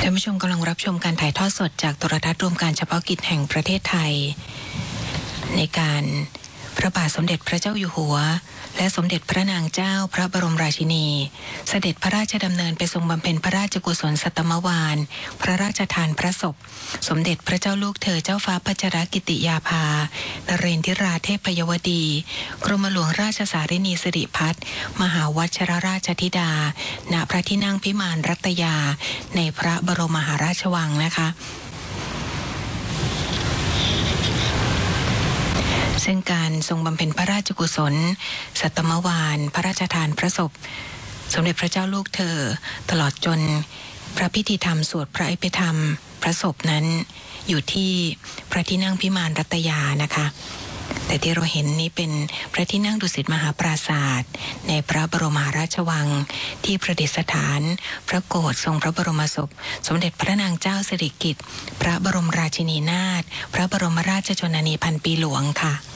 ท่านผู้ชมกำลังรับชมการถ่ายทอดสดจากโทรทัศน์รวมการเฉพาะกิจแห่งประเทศไทยในการพระบาทสมเด็จพระเจ้าอยู่หัวและสมเด็จพระนางเจ้าพระบรมราชินีเสด็จพระราชดำเนินไปทรงบำเพ็ญพระราชกุศลสัตมวาลพระราชทานพระศพสมเด็จพระเจ้าลูกเธอเจ้าฟ้าพัชรกิติยาภานเรนทิราเทพยวดีกรมหลวงราชสารินีสิริพัฒน์มหาวชิรราชธิดาณพระที่นั่งพิมานรัตยาในพระบรมมหาราชวังนะคะซึ่งการทรงบำเพ็ญพระราชกุศลสัตมวาลพระราชทานพระศพสมเด็จพระเจ้าลูกเธอตลอดจนพระพิธีธรรมสวดพระอภิธรรมพระศพนั้นอยู่ที่พระที่นั่งพิมานรัตยานะคะแต่ที่เราเห็นนี้เป็นพระที่นั่งดุสิตมหาปราสาทในพระบรมมหาราชวังที่ประดิษฐานพระโกศทรงพระบรมศพสมเด็จพระนางเจ้าสิริกิติ์พระบรมราชินีนาถพระบรมราชชนนีพันปีหลวงค่ะ